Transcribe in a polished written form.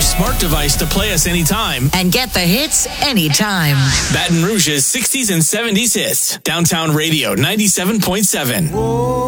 smart device to play us anytime. And get the hits anytime. Baton Rouge's 60s and 70s hits. Downtown Radio 97.7.